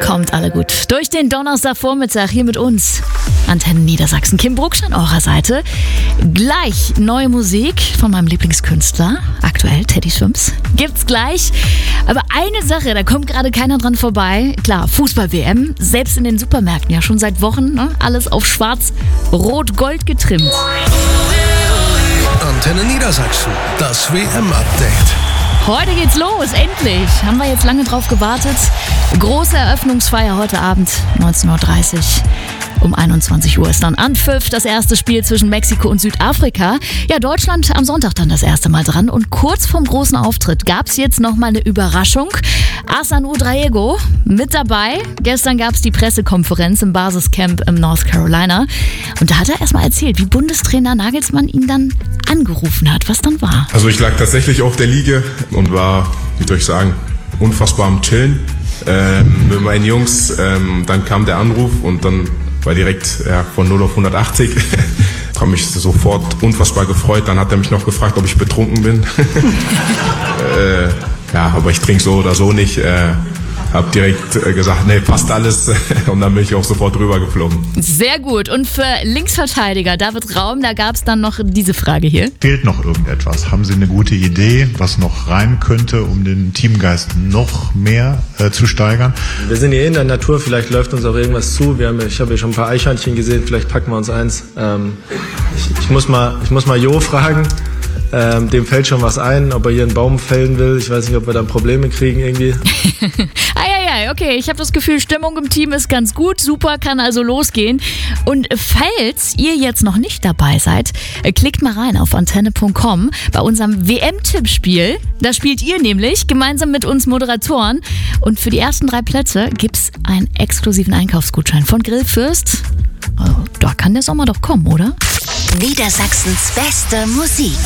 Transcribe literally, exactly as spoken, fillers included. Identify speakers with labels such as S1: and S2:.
S1: Kommt alle gut durch den Donnerstagvormittag hier mit uns. Antenne Niedersachsen. Kim Brucksch an eurer Seite. Gleich neue Musik von meinem Lieblingskünstler, aktuell Teddy Swims, gibt's gleich. Aber eine Sache, da kommt gerade keiner dran vorbei. Klar, Fußball-W M, selbst in den Supermärkten ja schon seit Wochen, ne? Alles auf schwarz, rot-gold getrimmt.
S2: Antenne Niedersachsen, das W M-Update.
S1: Heute geht's los, endlich. Haben wir jetzt lange drauf gewartet. Große Eröffnungsfeier heute Abend, neunzehn Uhr dreißig. Um einundzwanzig Uhr ist dann Anpfiff, das erste Spiel zwischen Mexiko und Südafrika. Ja, Deutschland am Sonntag dann das erste Mal dran. Und kurz vorm großen Auftritt gab es jetzt nochmal eine Überraschung. Asan Udraego mit dabei. Gestern gab es die Pressekonferenz im Basiscamp im North Carolina. Und da hat er erstmal erzählt, wie Bundestrainer Nagelsmann ihn dann angerufen hat, was dann war.
S3: Also ich lag tatsächlich auf der Liege und war, wie soll ich sagen, unfassbar am Chillen ähm, mit meinen Jungs. Ähm, dann kam der Anruf und dann war direkt ja, von null auf hundertachtzig. Ich habe mich sofort unfassbar gefreut. Dann hat er mich noch gefragt, ob ich betrunken bin. äh, ja, aber ich trinke so oder so nicht. Äh, Hab direkt äh, gesagt, nee, passt alles. Und dann bin ich auch sofort drüber geflogen.
S1: Sehr gut. Und für Linksverteidiger David Raum, da gab es dann noch diese Frage hier.
S4: Fehlt noch irgendetwas? Haben Sie eine gute Idee, was noch rein könnte, um den Teamgeist noch mehr äh, zu steigern?
S5: Wir sind hier in der Natur, vielleicht läuft uns auch irgendwas zu. Wir haben, ich habe hier schon ein paar Eichhörnchen gesehen, vielleicht packen wir uns eins. Ähm, ich, ich, muss mal, ich muss mal Jo fragen. Ähm, dem fällt schon was ein, ob er hier einen Baum fällen will. Ich weiß nicht, ob wir dann Probleme kriegen irgendwie.
S1: Eieiei, okay, ich habe das Gefühl, Stimmung im Team ist ganz gut. Super, kann also losgehen. Und falls ihr jetzt noch nicht dabei seid, klickt mal rein auf antenne punkt com bei unserem W M-Tippspiel. Da spielt ihr nämlich gemeinsam mit uns Moderatoren. Und für die ersten drei Plätze gibt's einen exklusiven Einkaufsgutschein von Grillfürst. Oh, da kann der Sommer doch kommen, oder?
S6: Niedersachsens beste Musik.